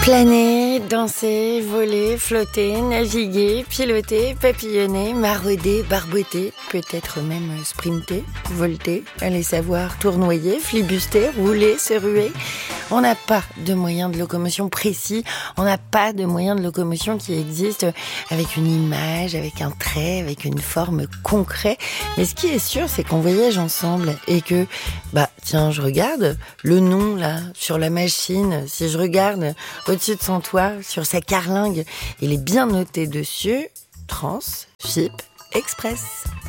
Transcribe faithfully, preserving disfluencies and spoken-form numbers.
Planer, danser, voler, flotter, naviguer, piloter, papillonner, marauder, barboter, peut-être même sprinter, volter, aller savoir, tournoyer, flibuster, rouler, se ruer. On n'a pas de moyen de locomotion précis, on n'a pas de moyen de locomotion qui existe avec une image, avec un trait, avec une forme concrète. Mais ce qui est sûr, c'est qu'on voyage ensemble et que, bah tiens, je regarde le nom là sur la machine, si je regarde au-dessus de son toit, sur sa carlingue, il est bien noté dessus, Trans Phip Express.